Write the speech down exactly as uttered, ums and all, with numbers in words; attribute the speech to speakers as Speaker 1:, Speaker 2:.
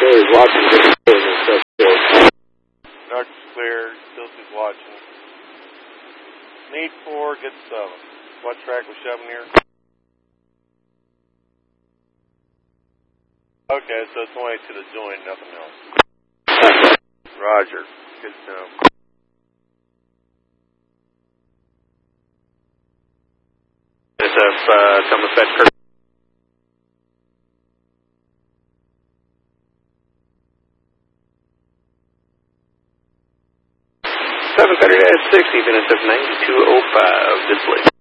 Speaker 1: He's watching the stuff.
Speaker 2: Narc is clear. Still is watching. Need four, get seven. What track was shoving here? Okay, so it's only to the joint, nothing else. Roger. Good to know.
Speaker 3: S F, uh, come with fetch Kirk. seven thirty dash six, even S F ninety-two oh five, display.